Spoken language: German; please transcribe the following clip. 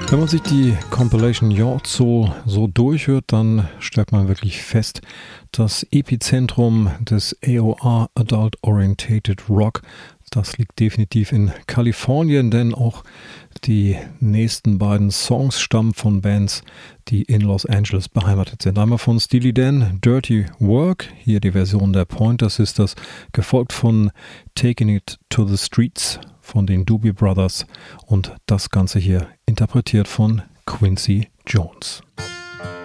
Wenn man sich die Compilation Yacht Soul so durchhört, dann stellt man wirklich fest, das Epizentrum des AOR Adult Orientated Rock, das liegt definitiv in Kalifornien, denn auch die nächsten beiden Songs stammen von Bands, die in Los Angeles beheimatet sind. Einmal von Steely Dan, Dirty Work, hier die Version der Pointer Sisters, gefolgt von Taking It to the Streets von den Doobie Brothers und das Ganze hier interpretiert von Quincy Jones.